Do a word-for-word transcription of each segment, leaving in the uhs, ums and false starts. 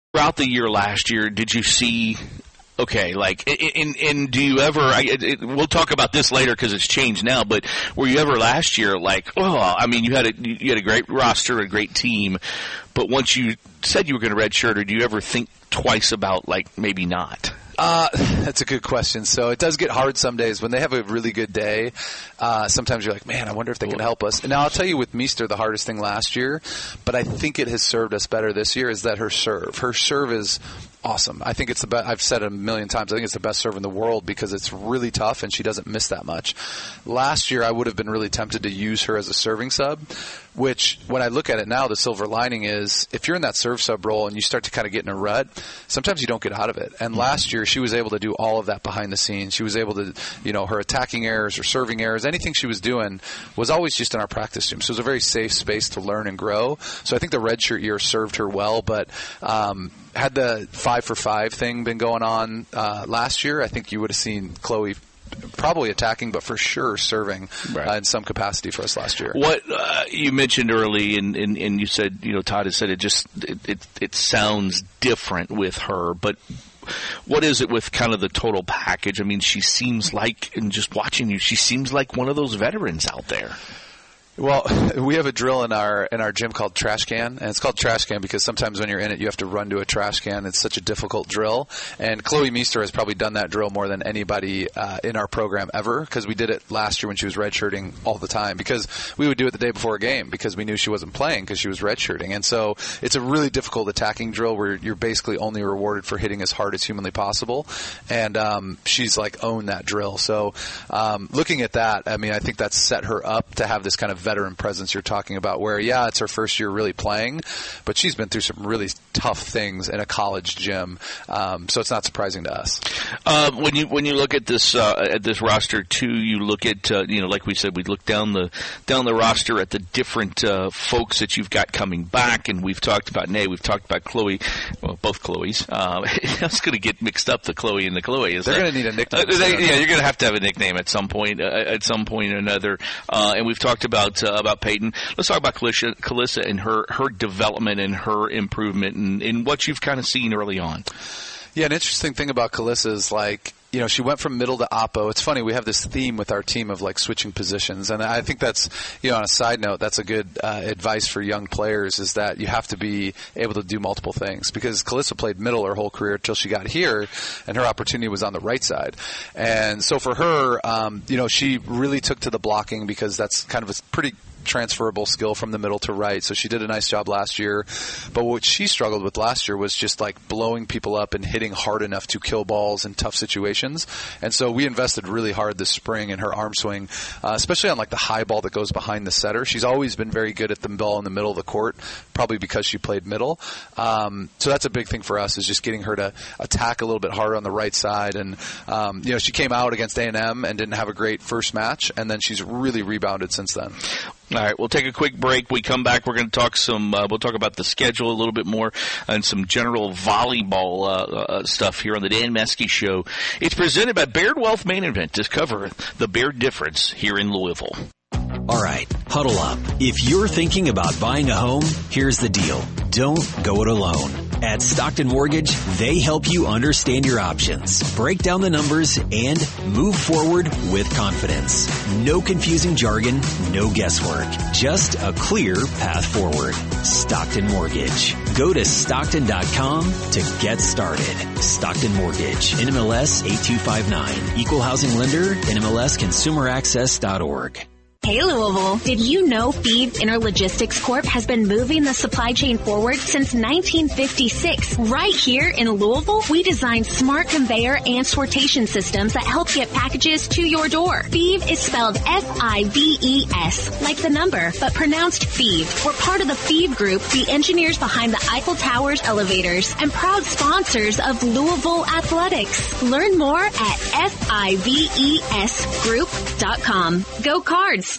Throughout the year last year, did you see, okay, like, and, and do you ever, I, it, we'll talk about this later because it's changed now, but were you ever last year like, oh, I mean, you had a, you had a great roster, a great team, but once you said you were going to redshirt, or do you ever think twice about, like, maybe not? Uh, that's a good question. So it does get hard some days when they have a really good day. Uh, sometimes you're like, man, I wonder if they can help us. And now I'll tell you with Meester, the hardest thing last year, but I think it has served us better this year, is that her serve. Her serve is awesome. I think it's the best. I've said it a million times. I think it's the best serve in the world because it's really tough and she doesn't miss that much. Last year, I would have been really tempted to use her as a serving sub, which when I look at it now, the silver lining is if you're in that serve sub role and you start to kind of get in a rut, sometimes you don't get out of it. And last year, she was able to do all of that behind the scenes. She was able to, you know, her attacking errors or serving errors, anything she was doing was always just in our practice room. So it was a very safe space to learn and grow. So I think the redshirt year served her well, but um, had the five for five thing been going on uh, last year, I think you would have seen Chloe probably attacking, but for sure serving right. uh, in some capacity for us last year. What uh, you mentioned early, and, and, and you said, you know, Todd has said it just it, it it sounds different with her, but what is it with kind of the total package? I mean, she seems like, and just watching you, she seems like one of those veterans out there. Well, we have a drill in our in our gym called Trash Can, and it's called Trash Can because sometimes when you're in it, you have to run to a trash can. It's such a difficult drill, and Chloe Meester has probably done that drill more than anybody uh, in our program ever because we did it last year when she was redshirting all the time because we would do it the day before a game because we knew she wasn't playing because she was redshirting, and so it's a really difficult attacking drill where you're basically only rewarded for hitting as hard as humanly possible, and um, she's like owned that drill. So um, looking at that, I mean, I think that's set her up to have this kind of veteran presence you're talking about where, yeah, it's her first year really playing, but she's been through some really tough things in a college gym, um, so it's not surprising to us. Uh, when you when you look at this uh, at this roster too, you look at uh, you know, like we said, we look down the down the roster at the different uh, folks that you've got coming back, and we've talked about Nay, we've talked about Chloe, well, both Chloes. Uh, I was going to get mixed up, the Chloe and the Chloe. Is They're going to need a nickname. Uh, they, yeah, you're going to have to have a nickname at some point, uh, at some point or another. Uh, and we've talked about uh, about Peyton. Let's talk about Kalissa, Kalissa and her her development and her improvement and, and what you've kind of seen early on. Yeah, an interesting thing about Kalissa is, like, you know, she went from middle to oppo. It's funny, we have this theme with our team of, like, switching positions. And I think that's, you know, on a side note, that's a good uh, advice for young players, is that you have to be able to do multiple things. Because Kalissa played middle her whole career until she got here, and her opportunity was on the right side. And so for her, um, you know, she really took to the blocking because that's kind of a pretty transferable skill from the middle to right. So she did a nice job last year. But what she struggled with last year was just like blowing people up and hitting hard enough to kill balls in tough situations. And so we invested really hard this spring in her arm swing, uh, especially on like the high ball that goes behind the setter. She's always been very good at the ball in the middle of the court, probably because she played middle. Um, so that's a big thing for us, is just getting her to attack a little bit harder on the right side. And, um, you know, she came out against A and M and didn't have a great first match, and then she's really rebounded since then. All right, we'll take a quick break. We come back, we're going to talk some, uh, we'll talk about the schedule a little bit more and some general volleyball uh, uh, stuff here on the Dan Meske Show. It's presented by Baird Wealth Main Event. Discover the Baird difference here in Louisville. All right, huddle up. If you're thinking about buying a home, here's the deal. Don't go it alone. At Stockton Mortgage, they help you understand your options, break down the numbers, and move forward with confidence. No confusing jargon, no guesswork. Just a clear path forward. Stockton Mortgage. Go to Stockton dot com to get started. Stockton Mortgage. N M L S eight two five nine. Equal housing lender. N M L S consumer access dot org. Hey Louisville, did you know Phoebe Interlogistics Corp has been moving the supply chain forward since nineteen fifty-six? Right here in Louisville, we designed smart conveyor and sortation systems that help get packages to your door. Phoebe is spelled F I V E S, like the number, but pronounced Phoebe. We're part of the Phoebe Group, the engineers behind the Eiffel Tower's elevators, and proud sponsors of Louisville Athletics. Learn more at F I V E S group dot com. Go Cards!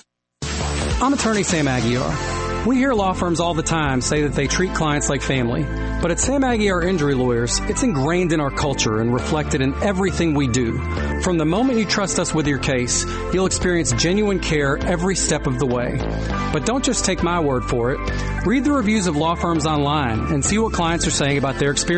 I'm attorney Sam Aguiar. We hear law firms all the time say that they treat clients like family. But at Sam Aguiar Injury Lawyers, it's ingrained in our culture and reflected in everything we do. From the moment you trust us with your case, you'll experience genuine care every step of the way. But don't just take my word for it. Read the reviews of law firms online and see what clients are saying about their experience.